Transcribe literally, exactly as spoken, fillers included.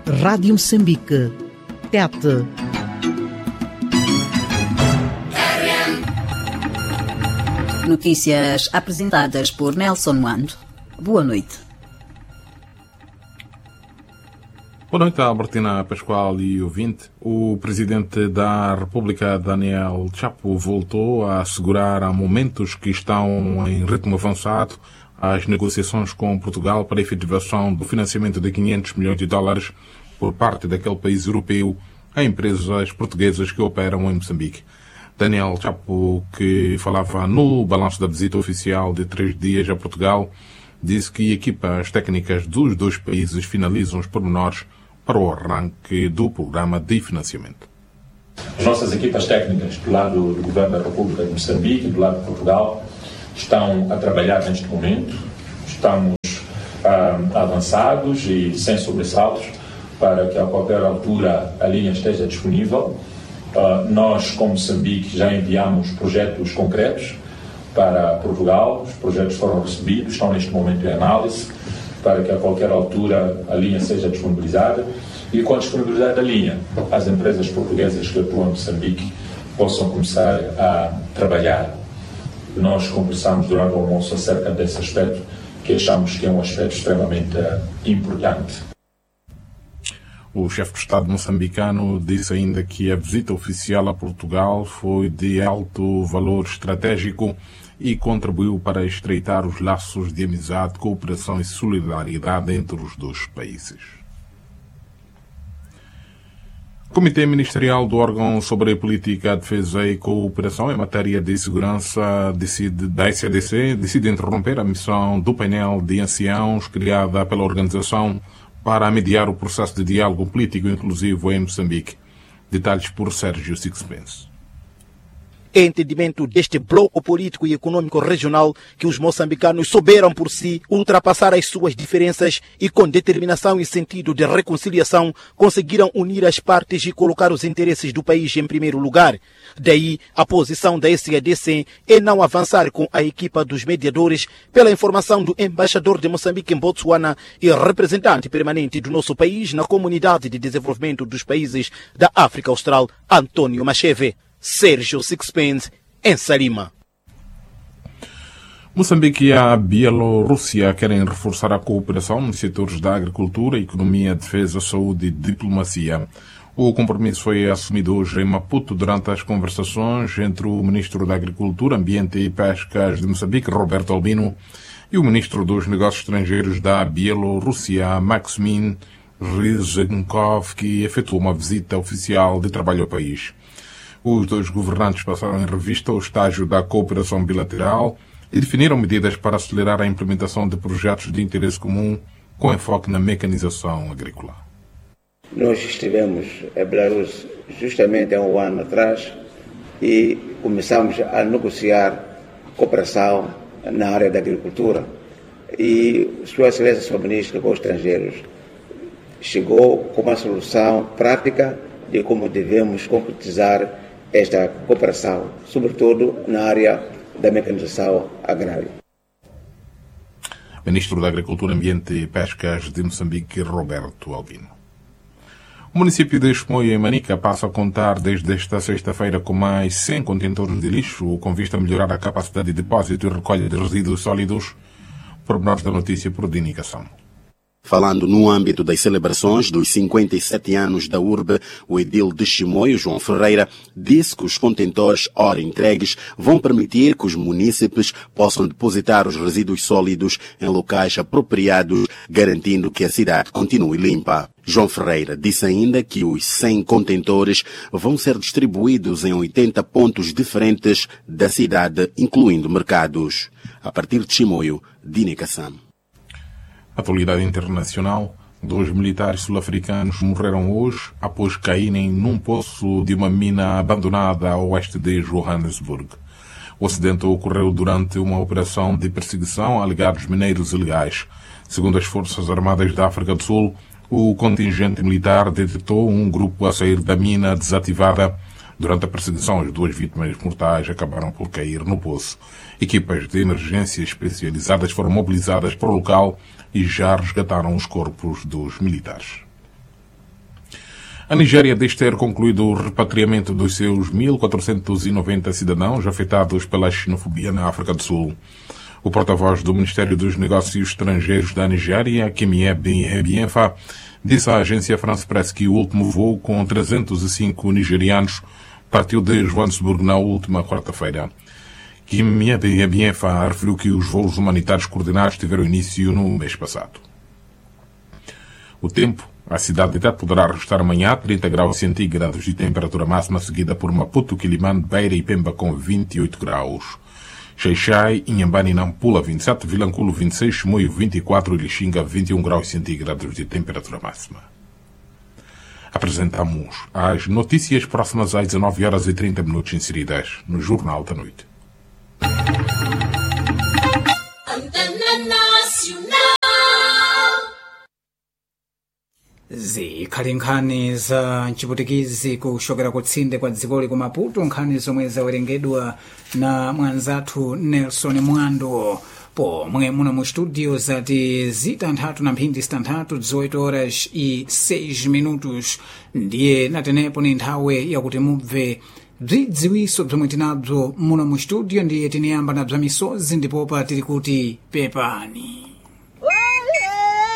Rádio Moçambique, Tete. Notícias apresentadas por Nelson Wando. Boa noite. Boa noite, Albertina Pascoal e ouvinte. O presidente da República, Daniel Chapo, voltou a assegurar há momentos que estão em ritmo avançado as negociações com Portugal para a efetivação do financiamento de quinhentos milhões de dólares por parte daquele país europeu a empresas portuguesas que operam em Moçambique. Daniel Chapo, que falava no balanço da visita oficial de três dias a Portugal, disse que equipas técnicas dos dois países finalizam os pormenores para o arranque do programa de financiamento. As nossas equipas técnicas do lado do Governo da República de Moçambique e do lado de Portugal estão a trabalhar neste momento. Estamos ah, avançados e sem sobressaltos para que a qualquer altura a linha esteja disponível. Uh, nós, como Moçambique, já enviamos projetos concretos para Portugal. Os projetos foram recebidos, estão neste momento em análise, para que a qualquer altura a linha seja disponibilizada e, com a disponibilidade da linha, as empresas portuguesas que atuam em Moçambique possam começar a trabalhar. Nós conversamos durante o almoço acerca desse aspecto, que achamos que é um aspecto extremamente uh, importante. O chefe de Estado moçambicano disse ainda que a visita oficial a Portugal foi de alto valor estratégico e contribuiu para estreitar os laços de amizade, cooperação e solidariedade entre os dois países. O Comitê Ministerial do órgão sobre a política, defesa e cooperação em matéria de segurança decide, da S A D C decide interromper a missão do painel de anciãos criada pela organização para mediar o processo de diálogo político inclusivo em Moçambique. Detalhes por Sérgio Sixpence. Entendimento deste bloco político e econômico regional que os moçambicanos souberam por si ultrapassar as suas diferenças e, com determinação e sentido de reconciliação, conseguiram unir as partes e colocar os interesses do país em primeiro lugar. Daí, a posição da S A D C é não avançar com a equipa dos mediadores, pela informação do embaixador de Moçambique em Botsuana e representante permanente do nosso país na Comunidade de Desenvolvimento dos Países da África Austral, Antônio Macheve. Sérgio Sixpence, em Sarima. Moçambique e a Bielorrússia querem reforçar a cooperação nos setores da agricultura, economia, defesa, saúde e diplomacia. O compromisso foi assumido hoje em Maputo durante as conversações entre o Ministro da Agricultura, Ambiente e Pescas de Moçambique, Roberto Albino, e o Ministro dos Negócios Estrangeiros da Bielorrússia, Maximin Ryzhenkov, que efetuou uma visita oficial de trabalho ao país. Os dois governantes passaram em revista o estágio da cooperação bilateral e definiram medidas para acelerar a implementação de projetos de interesse comum com enfoque na mecanização agrícola. Nós estivemos em Belarus justamente há um ano atrás e começamos a negociar cooperação na área da agricultura. E Sua Excelência, Senhor Ministro dos Estrangeiros, chegou com uma solução prática de como devemos concretizar esta cooperação, sobretudo na área da mecanização agrária. Ministro da Agricultura, Ambiente e Pescas de Moçambique, Roberto Albino. O município de Chimoio, em Manica, passa a contar desde esta sexta-feira com mais cem contentores de lixo, com vista a melhorar a capacidade de depósito e recolha de resíduos sólidos. Pormenores da notícia por indicação. Falando no âmbito das celebrações dos cinquenta e sete anos da urbe, o edil de Chimoio, João Ferreira, disse que os contentores ora entregues vão permitir que os munícipes possam depositar os resíduos sólidos em locais apropriados, garantindo que a cidade continue limpa. João Ferreira disse ainda que os cem contentores vão ser distribuídos em oitenta pontos diferentes da cidade, incluindo mercados. A partir de Chimoio, Dini Kassam. Atualidade internacional. Dois militares sul-africanos morreram hoje após caírem num poço de uma mina abandonada a oeste de Johannesburg. O acidente ocorreu durante uma operação de perseguição a alegados mineiros ilegais. Segundo as Forças Armadas da África do Sul, o contingente militar detectou um grupo a sair da mina desativada. Durante a perseguição, as duas vítimas mortais acabaram por cair no poço. Equipas de emergência especializadas foram mobilizadas para o local e já resgataram os corpos dos militares. A Nigéria diz ter concluído o repatriamento dos seus mil quatrocentos e noventa cidadãos afetados pela xenofobia na África do Sul. O porta-voz do Ministério dos Negócios Estrangeiros da Nigéria, Kemiebe Ebienfa, disse à agência France Presse que o último voo com trezentos e cinco nigerianos partiu de Joanesburgo na última quarta-feira. Kemiebe Ebienfa referiu que os voos humanitários coordenados tiveram início no mês passado. O tempo. A cidade de Tete poderá registrar amanhã trinta graus centígrados de temperatura máxima, seguida por Maputo, Quilimane, Beira e Pemba com vinte e oito graus. Xai-Xai, Inhambane e Nampula vinte e sete, Vilanculo vinte e seis, Chimoio vinte e quatro e Lixinga vinte e um graus centígrados de temperatura máxima. Apresentamos as notícias próximas às dezanove horas e trinta minutos inseridas no Jornal da Noite. zikhali nkhani za mchiputikizi kushokera kutsinde kwa dzikoli ku Maputo, nkhani zomwe zawerengedwa na mwanzathu Nelson Mwando pomwe muno mu studio zati zitanthatu na mphindi zitanthatu zoito horas e seis minutos ndiye natenepo ni nthawe yakuti mubve bzidziwiso bzomwe tinabzo muno mu studio, ndiye tiniyamba na bza misozi ndipopa tiri kuti pepani.